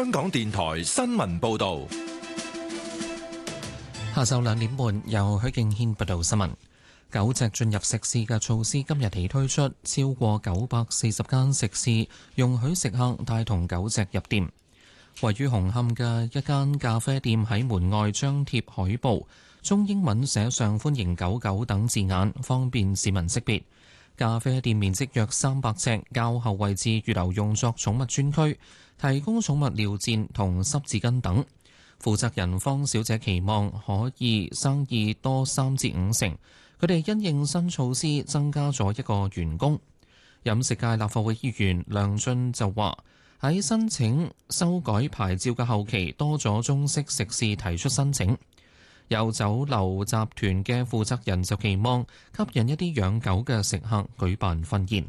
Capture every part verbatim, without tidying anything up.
香港電台新聞報道。 下晝兩點半，由許敬軒報道新聞。狗隻進入食肆嘅措施今日起推出，超過九百四十間食肆容許食客帶同狗隻入店。位於紅磡嘅一間咖啡店喺門外張貼海報，中英文寫上歡迎狗狗等字眼，方便市民識別。咖啡店面積約三百尺，較後位置預留用作寵物專區，提供寵物尿墊同濕紙巾等。負責人方小姐期望可以生意多三至五成。佢哋因應新措施增加咗一個員工。飲食界立法會議員梁俊就話：喺申請修改牌照嘅後期，多咗中式食肆提出申請。有酒樓集團嘅負責人就期望吸引一啲養狗嘅食客舉辦婚宴。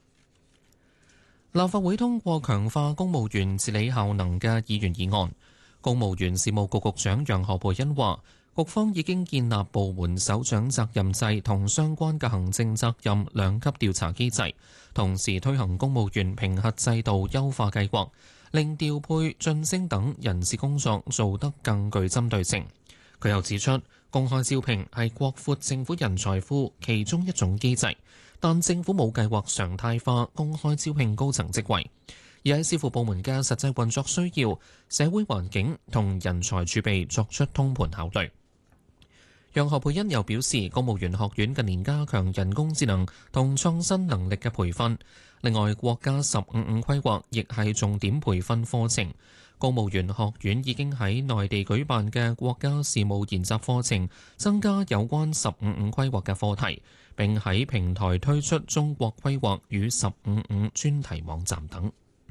立法會通過強化公務員治理效能嘅議員議案。公務員事務局局長楊何蓓茵話：局方已經建立部門首長責任制同相關嘅行政責任兩級調查機制，同時推行公務員評核制度優化計劃，令調配、晉升等人事工作做得更具針對性。佢又指出，公開招聘係擴闊政府人才庫其中一種機制，但政府冇計劃常態化公開招聘高層職位，而係視乎部門嘅實際運作需要、社會環境同人才儲備作出通盤考慮。楊何蓓茵又表示，公務員學院近年加強人工智能同創新能力嘅培訓，另外國家十五五規劃亦係重點培訓課程。公務員學院已經喺內地舉辦嘅國家事務研習課程，增加有關十五五規劃嘅課題，並喺平台推出中國規劃與十五五專題網站等。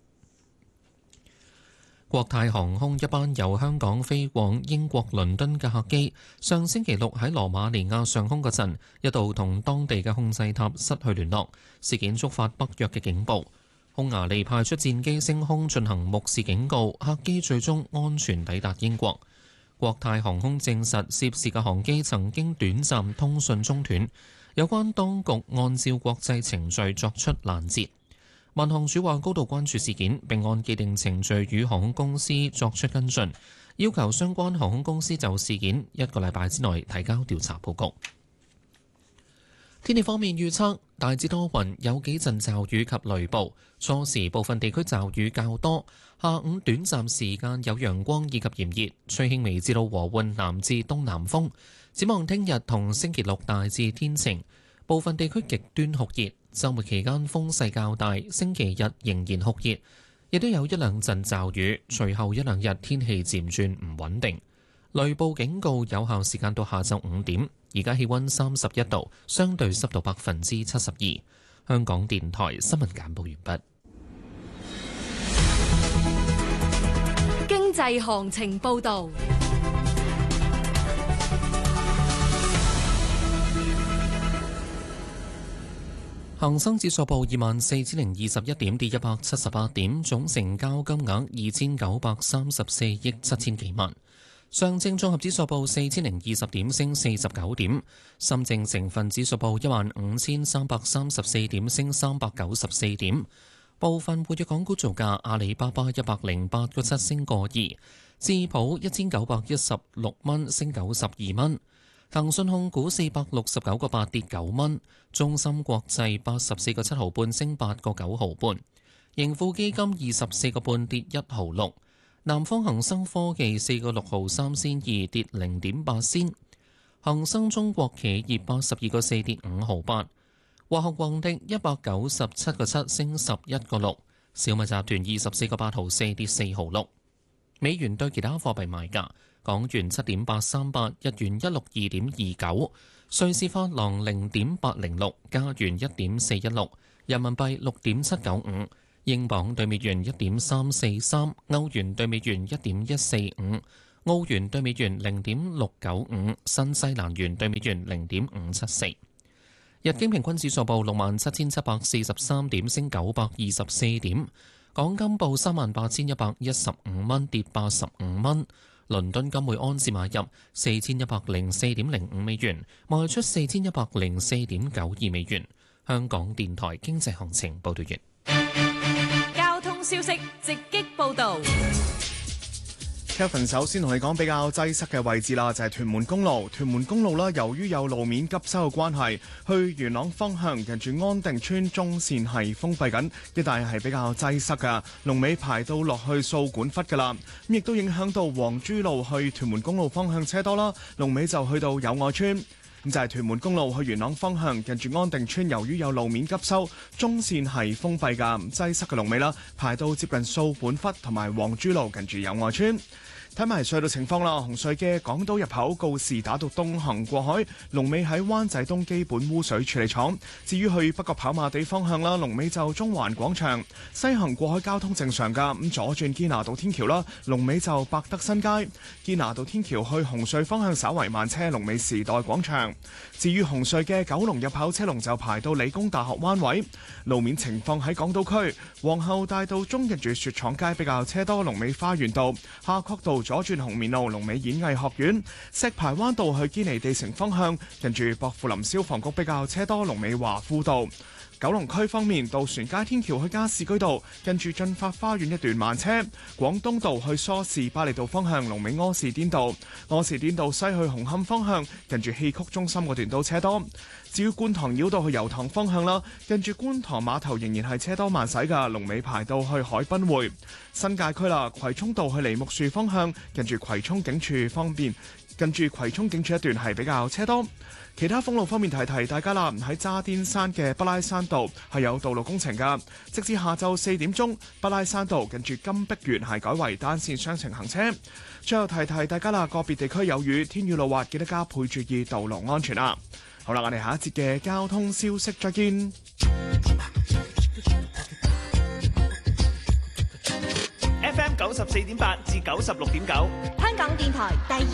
國泰航空一班由香港飛往英國倫敦嘅客機，上星期六喺羅馬尼亞上空嗰陣，一度同當地嘅控制塔失去聯絡，事件觸發北約嘅警報。匈牙利派出戰機升空進行目視警告，客機最終安全抵達英國。國泰航空證實涉事嘅航機曾經短暫通訊中斷，有關當局按照國際程序作出攔截。民航處話高度關注事件，並按既定程序與航空公司作出跟進，要求相關航空公司就事件一個禮拜之內提交調查報告。天氣方面預測大致多雲，有幾陣驟雨及雷暴，初時部分地區驟雨較多，下午短暫時間有陽光以及炎熱，吹輕微至到和緩南至東南風。展望聽日同星期六大致天晴，部分地區極端酷熱。週末期間風勢較大，星期日仍然酷熱，亦都有一兩陣驟雨。隨後一兩日天氣漸轉唔穩定，雷暴警告有效時間到下晝五點。而家氣溫三十一度，相對濕度百分之七十二。香港電台新聞簡報完畢。 經濟行情報導。 恒生指數報二萬四千零二十一點，跌一百七十八點，總成交金額二千九百三十四億七千幾萬。上證綜合指數報四千零二十點，升四十九點。深證成分指數報一萬五千三百三十四點，升三百九十四點。部分活躍港股造價：阿里巴巴一百零八個七升個二，智普一千九百一十六蚊升九十二蚊。騰訊控股四百六十九個八跌九蚊，中芯國際八十四個七毫半升八個九毫半，盈富基金二十四個半跌一毫六，南方恒生科技四個六毫三仙二跌零點八仙，恒生中國企業八十二個四跌五毫八，華夏宏迪一百九十七個七升十一個六，小米集團二十四個八毫四跌四毫六。美元對其他貨幣賣價。港元七點八三八，日元一六二點二九，瑞士法郎零點八零六，加元一點四一六，人民幣六點七九五，英鎊對美元一點三四三，歐元對美元一點一四五，澳元對美元零點六九五，新西蘭元對美元零點五七四。日經平均指數報六萬七千七百四十三點，升九百二十四點。港金報三萬八千一百一十五蚊，跌八十五蚊。倫敦金每安士買入四千一百零四點零五美元，賣出四千一百零四點九二美元。香港電台經濟行情報道完。 交通消息直擊報道。 Kevin 首先同你講比較擠塞嘅位置啦，就係屯門公路。屯門公路啦，由於有路面急修嘅關係，去元朗方向近住安定村中線係封閉緊，一帶係比較擠塞㗎，龍尾排到落去掃管笏㗎啦。咁亦都影響到黃珠路去屯門公路方向車多啦，龍尾就去到友愛村。咁就係屯門公路去元朗方向，近住安定村，由於有路面急修，中線係封閉㗎，擠塞嘅龍尾啦，排到接近掃管笏同埋黃珠路近住友愛村。睇埋隧道情況啦，紅隧嘅港島入口告士打道東行過海，龍尾喺灣仔東基本污水處理廠。至於去北角跑馬地方向啦，龍尾就中環廣場。西行過海交通正常㗎，咁左轉堅拿道天橋啦，龍尾就百德新街。堅拿道天橋去紅隧方向稍為慢車，龍尾時代廣場。至於紅隧嘅九龍入口車龍就排到理工大學灣位。路面情況喺港島區，皇后大道中近住雪廠街比較車多，龍尾花園道。夏慤道左轉紅棉路，龍尾演藝學院。石排灣道去堅尼地城方向，近住薄扶林消防局比較車多，龍尾華富道。九龍區方面，渡船街天橋去加士居道，近住進發花園一段慢車。廣東道去梳士巴利道方向，龍尾柯士甸道。柯士甸道西去紅磡方向，近住戲曲中心嗰段都車多。至於觀塘繞道去油塘方向啦，近住觀塘碼頭仍然係車多慢駛㗎，龍尾排到去海濱匯。新界區啦，葵涌道去梨木樹方向，近住葵涌警署方面，近住葵涌警署一段係比較車多。其他封路方面提提大家啦，喺渣甸山嘅北拉山道係有道路工程㗎，直至下晝四點鐘，北拉山道近住金碧園係改為單線雙程行車。最後提提大家啦，個別地區有雨，天雨路滑，記得加倍注意道路安全啊！好啦，我哋下一節嘅交通消息再見。 F M 九十四點八至九十六點九， 香港電台第二